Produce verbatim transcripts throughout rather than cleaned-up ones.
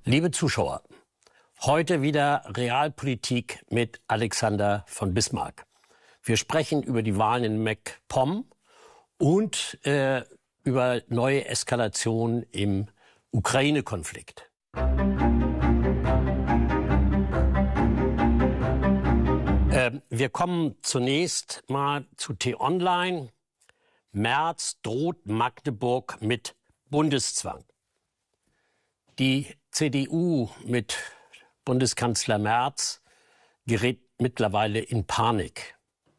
Liebe Zuschauer, heute wieder Realpolitik mit Alexander von Bismarck. Wir sprechen über die Wahlen in MacPom und äh, über neue Eskalationen im Ukraine-Konflikt. Äh, wir kommen zunächst mal zu T-Online. Merz droht Magdeburg mit Bundeszwang. Die C D U mit Bundeskanzler Merz gerät mittlerweile in Panik.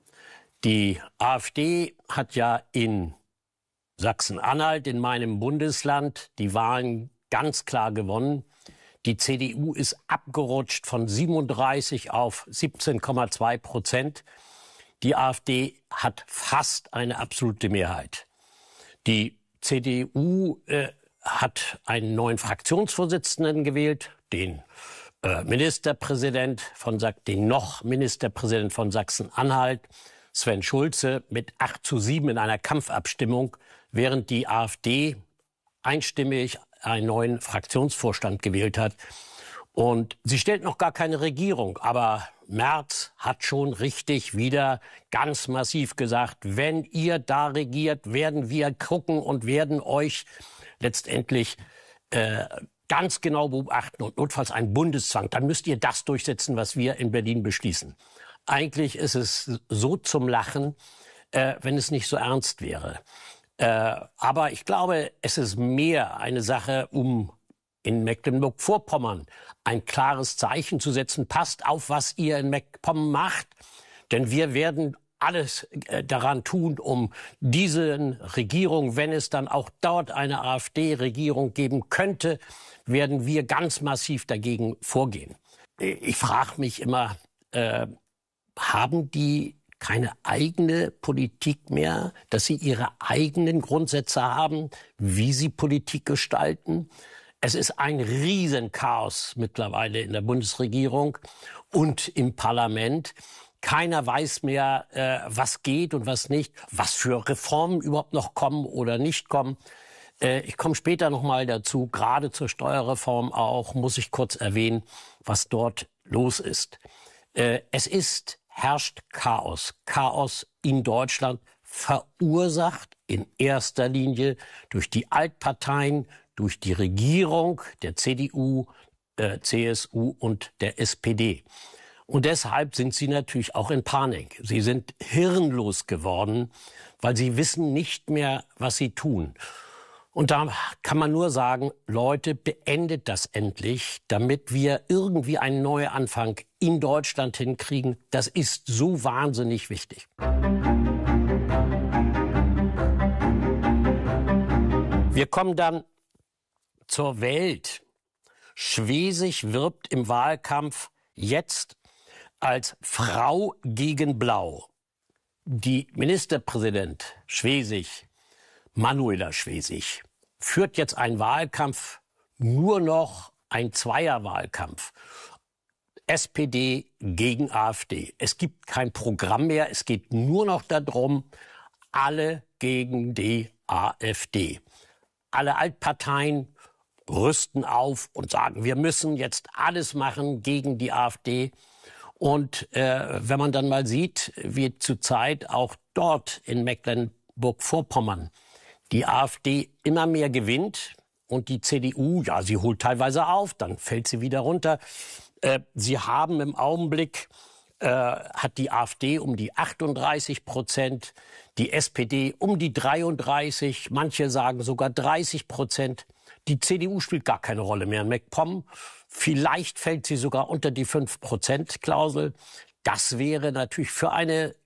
Die AfD hat ja in Sachsen-Anhalt, in meinem Bundesland, die Wahlen ganz klar gewonnen. Die C D U ist abgerutscht von siebenunddreißig auf siebzehn Komma zwei Prozent. Die AfD hat fast eine absolute Mehrheit. Die C D U äh, hat einen neuen Fraktionsvorsitzenden gewählt, den äh, Ministerpräsident von den noch Ministerpräsident von Sachsen-Anhalt, Sven Schulze, mit acht zu sieben in einer Kampfabstimmung, während die AfD einstimmig einen neuen Fraktionsvorstand gewählt hat. Und sie stellt noch gar keine Regierung, aber Merz hat schon richtig wieder ganz massiv gesagt, wenn ihr da regiert, werden wir gucken und werden euch letztendlich äh, ganz genau beobachten und notfalls einen Bundeszwang. Dann müsst ihr das durchsetzen, was wir in Berlin beschließen. Eigentlich ist es so zum Lachen, äh, wenn es nicht so ernst wäre. Äh, aber ich glaube, es ist mehr eine Sache, um in Mecklenburg-Vorpommern ein klares Zeichen zu setzen. Passt auf, was ihr in MacPom macht, denn wir werden alles äh, daran tun, um diese Regierung, wenn es dann auch dort eine AfD-Regierung geben könnte, werden wir ganz massiv dagegen vorgehen. Ich frage mich immer, äh, haben die keine eigene Politik mehr, dass sie ihre eigenen Grundsätze haben, wie sie Politik gestalten? Es ist ein Riesenchaos mittlerweile in der Bundesregierung und im Parlament. Keiner weiß mehr, äh, was geht und was nicht, was für Reformen überhaupt noch kommen oder nicht kommen. Äh, ich komme später noch mal dazu, gerade zur Steuerreform auch, muss ich kurz erwähnen, was dort los ist. Äh, es ist, herrscht Chaos. Chaos in Deutschland, verursacht in erster Linie durch die Altparteien, durch die Regierung der C D U, äh, C S U und der S P D. Und deshalb sind sie natürlich auch in Panik. Sie sind hirnlos geworden, weil sie wissen nicht mehr, was sie tun. Und da kann man nur sagen, Leute, beendet das endlich, damit wir irgendwie einen Neuanfang in Deutschland hinkriegen. Das ist so wahnsinnig wichtig. Wir kommen dann zur Welt. Schwesig wirbt im Wahlkampf jetzt als Frau gegen Blau. Die Ministerpräsident Schwesig, Manuela Schwesig, führt jetzt einen Wahlkampf, nur noch ein Zweierwahlkampf. S P D gegen AfD. Es gibt kein Programm mehr, es geht nur noch darum, alle gegen die AfD. Alle Altparteien rüsten auf und sagen, wir müssen jetzt alles machen gegen die AfD. Und äh, wenn man dann mal sieht, wie zurzeit auch dort in Mecklenburg-Vorpommern die AfD immer mehr gewinnt und die C D U, ja, sie holt teilweise auf, dann fällt sie wieder runter. Äh, sie haben im Augenblick, äh, hat die AfD um die achtunddreißig Prozent, die S P D um die dreiunddreißig, manche sagen sogar dreißig Prozent. Die C D U spielt gar keine Rolle mehr in MacPom. Vielleicht fällt sie sogar unter die fünf Prozent Klausel. Das wäre natürlich für eine